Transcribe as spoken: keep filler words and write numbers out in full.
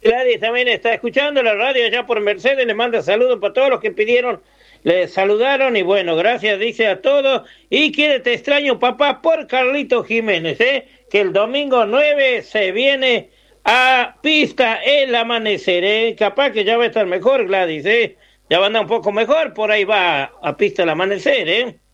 Gladys también está escuchando la radio allá por Mercedes, le manda saludos para todos los que pidieron, le saludaron y bueno, gracias dice a todos. Y quiere Te extraño papá por Carlito Jiménez, ¿eh? Que el domingo nueve se viene a pista el amanecer, ¿eh? Capaz que ya va a estar mejor, Gladys, ¿eh? Ya va a andar un poco mejor, por ahí va a, a pista el amanecer, ¿eh?